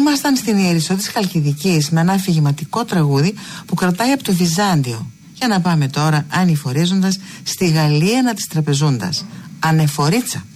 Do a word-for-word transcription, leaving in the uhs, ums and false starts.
Ήμασταν στην Ιερισσό της Χαλκιδικής με ένα αφηγηματικό τραγούδι που κρατάει από το Βυζάντιο. Για να πάμε τώρα ανηφορίζοντας στη Γαλλία να της τραπεζούντας. Ανεφορίτσα.